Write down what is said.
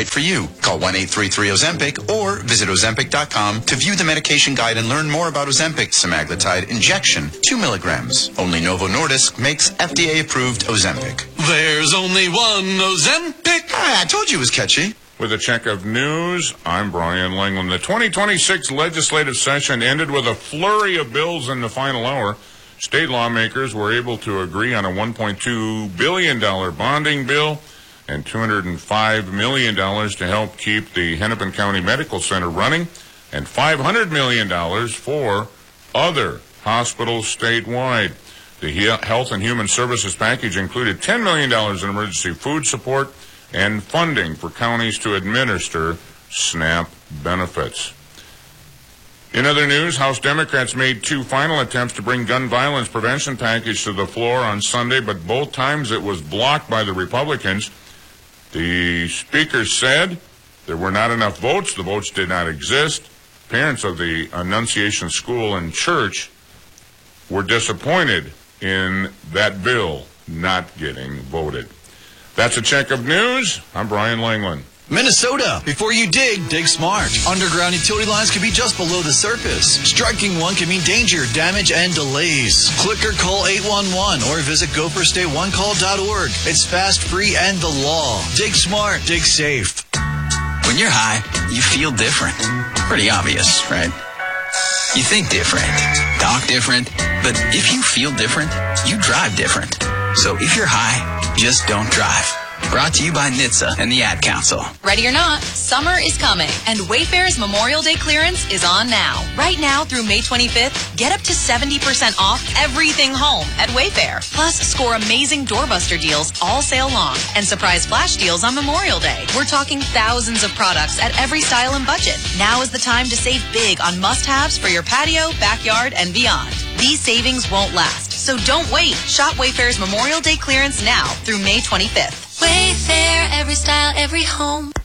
right for you. Call 1-833-OZEMPIC or visit Ozempic.com to view the medication guide and learn more about Ozempic semaglutide injection, 2 milligrams. Only Novo Nordisk makes FDA-approved Ozempic. There's only one Ozempic. I told you it was catchy. With a check of news, I'm Brian Langland. The 2026 legislative session ended with a flurry of bills in the final hour. State lawmakers were able to agree on a $1.2 billion bonding bill and $205 million to help keep the Hennepin County Medical Center running, and $500 million for other hospitals statewide. The Health and Human Services package included $10 million in emergency food support and funding for counties to administer SNAP benefits. In other news, House Democrats made 2 final attempts to bring gun violence prevention package to the floor on Sunday, but both times it was blocked by the Republicans. The Speaker said there were not enough votes. The votes did not exist. Parents of the Annunciation School and Church were disappointed in that bill not getting voted. That's a check of news. I'm Brian Langland. Minnesota. Before you dig smart. Underground utility lines can be just below the surface. Striking one can mean danger, damage, and delays. Click or call 811 or visit gofirstateonecall.org. It's fast, free, and the law. Dig smart. Dig safe. When you're high, you feel different. Pretty obvious, right? You think different, talk different, but if you feel different, you drive different. So if you're high, just don't drive. Brought to you by NHTSA and the Ad Council. Ready or not, summer is coming, and Wayfair's Memorial Day clearance is on now. Right now through May 25th, get up to 70% off everything home at Wayfair. Plus, score amazing doorbuster deals all sale long and surprise flash deals on Memorial Day. We're talking thousands of products at every style and budget. Now is the time to save big on must-haves for your patio, backyard, and beyond. These savings won't last, so don't wait. Shop Wayfair's Memorial Day clearance now through May 25th. Wayfair, every style, every home.